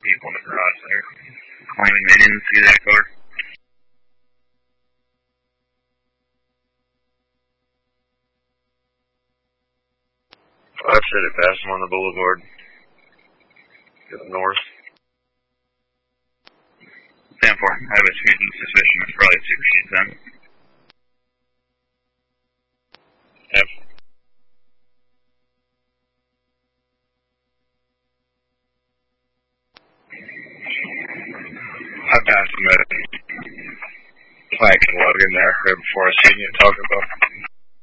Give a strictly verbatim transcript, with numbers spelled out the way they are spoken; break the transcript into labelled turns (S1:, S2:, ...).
S1: people in the garage there claiming they didn't see that car.
S2: I'd said it passed him on the boulevard. To the north.
S1: ten four, I have a sneaking suspicion it's probably two sheets then.
S2: Yep.
S1: I passed him at Plank and Logan there right before I seen you talking about